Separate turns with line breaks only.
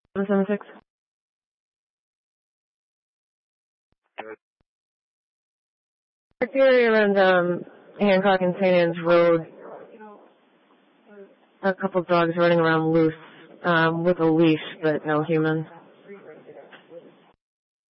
776. Area around Hancock and St. Anne's Road. A couple dogs running around loose with a leash, but no human.